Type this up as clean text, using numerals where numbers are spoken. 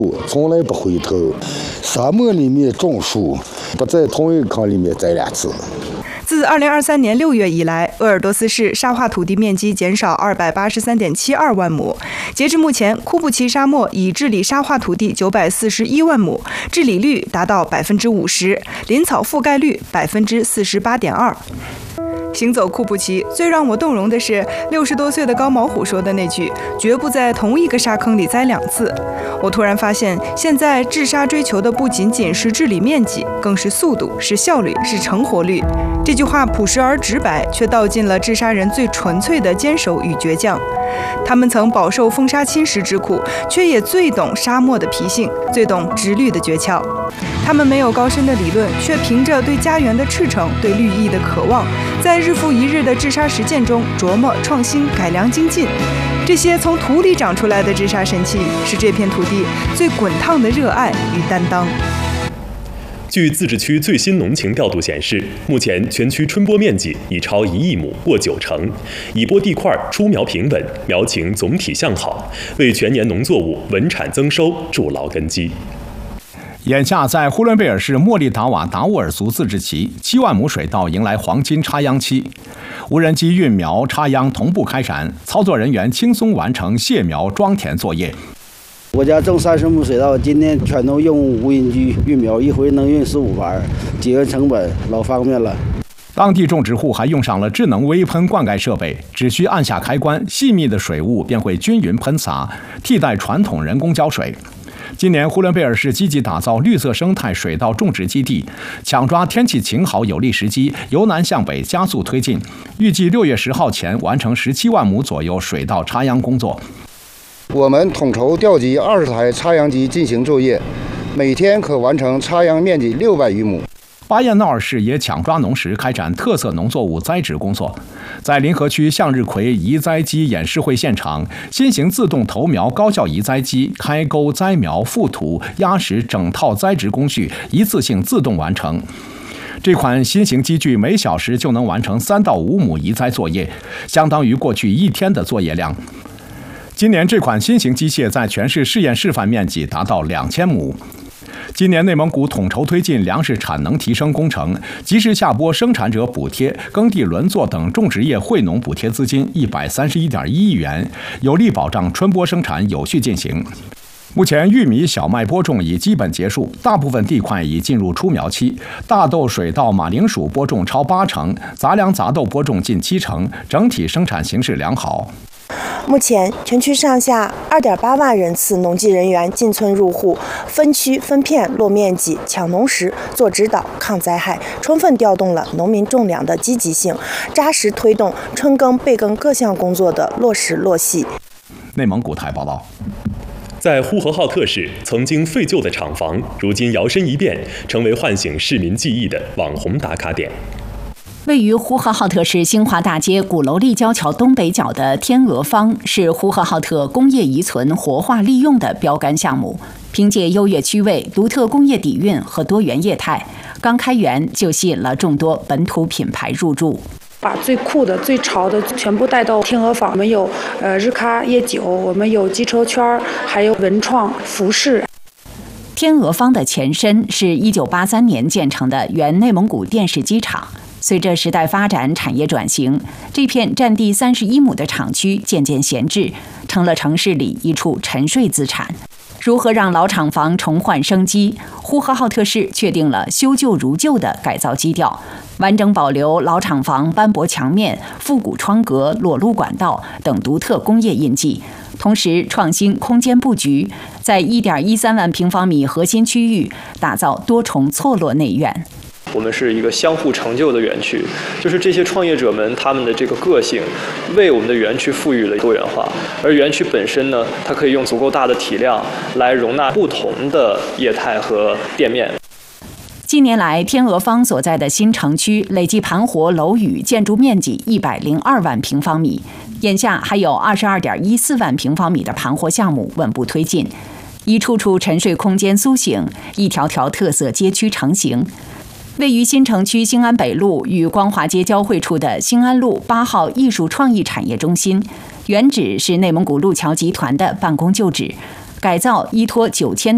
我从来不回头，沙漠里面种树，不在同一个坑里面栽2次。 自2023年6月以来，鄂尔多斯市沙化土地面积减少283.72万亩。截至目前，库布齐沙漠已治理沙化土地941万亩，治理率达到50%，林草覆盖率48.2%。行走库布齐，最让我动容的是60多岁的高毛虎说的那句“绝不在同一个沙坑里栽2次”。我突然发现，现在治沙追求的不仅仅是治理面积，更是速度，是效率，是成活率。这句话朴实而直白，却道尽了治沙人最纯粹的坚守与倔强。他们曾饱受风沙侵蚀之苦，却也最懂沙漠的脾性，最懂植绿的诀窍。他们没有高深的理论，却凭着对家园的赤诚、对绿意的渴望，在日复一日的治沙实践中琢磨、创新、改良、精进。这些从土里长出来的治沙神器，是这片土地最滚烫的热爱与担当。 据自治区最新农情调度显示，目前全区春播面积已超1亿亩，过90%，已播地块出苗平稳，苗情总体向好，为全年农作物稳产增收筑牢根基。 眼下，在呼伦贝尔市莫力达瓦达沃尔族自治旗，7万亩水稻迎来黄金插秧期，无人机运苗、插秧同步开展，操作人员轻松完成卸苗、装田作业。 我家种30亩水稻，今天全都用无人机运苗，一回能运15盘，节约成本，老方便了。 当地种植户还用上了智能微喷灌溉设备，只需按下开关，细密的水雾便会均匀喷洒，替代传统人工浇水。今年呼伦贝尔市积极打造绿色生态水稻种植基地，抢抓天气晴好有利时机，由南向北加速推进，预计6月10号前完成17万亩左右水稻插秧工作。 我们统筹调集20台插秧机进行作业，每天可完成插秧面积600余亩。 巴彦淖尔市也抢抓农时开展特色农作物栽植工作，在临河区向日葵移栽机演示会现场，新型自动投苗高效移栽机开沟栽苗、覆土、压实整套栽植工序一次性自动完成。这款新型机具每小时就能完成3到5亩移栽作业，相当于过去1天的作业量。今年这款新型机械在全市试验示范面积达到2000亩。今年内蒙古统筹推进粮食产能提升工程，及时下拨生产者补贴、耕地轮作等种植业惠农补贴资金131.1亿元，有力保障春播生产有序进行。目前玉米、小麦播种已基本结束，大部分地块已进入出苗期，大豆、水稻、马铃薯播种超80%，杂粮杂豆播种近70%，整体生产形势良好。 目前，全区上下2.8万人次农技人员进村入户，分区分片落面积、抢农时、做指导、抗灾害，充分调动了农民种粮的积极性，扎实推动春耕备耕各项工作的落实落细。 内蒙古台报道。 在呼和浩特市，曾经废旧的厂房，如今摇身一变，成为唤醒市民记忆的网红打卡点。 位于呼和浩特市兴华大街鼓楼立交桥东北角的天鹅坊，是呼和浩特工业遗存活化利用的标杆项目。凭借优越区位、独特工业底蕴和多元业态，刚开园就吸引了众多本土品牌入驻。 把最酷的、最潮的全部带到天鹅坊。我们有日喀夜酒，我们有机车圈，还有文创服饰。 天鹅坊的前身是1983年建成的原内蒙古电视机厂。随着时代发展、产业转型，这片占地31亩的厂区渐渐闲置，成了城市里一处沉睡资产。如何让老厂房重焕生机？呼和浩特市确定了修旧如旧的改造基调，完整保留老厂房斑驳墙面、复古窗格、裸露管道等独特工业印记，同时创新空间布局，在1.13万平方米核心区域打造多重错落内院。 我们是一个相互成就的园区，就是这些创业者们他们的这个个性，为我们的园区赋予了多元化。而园区本身呢，它可以用足够大的体量来容纳不同的业态和店面。 近年来，天鹅坊所在的新城区累计盘活楼宇建筑面积102万平方米，眼下还有22.14万平方米的盘活项目稳步推进，一处处沉睡空间苏醒，一条条特色街区成型。位于新城区兴安北路与光华街交汇处的兴安路8号艺术创意产业中心，原址是内蒙古路桥集团的办公旧址，改造依托9000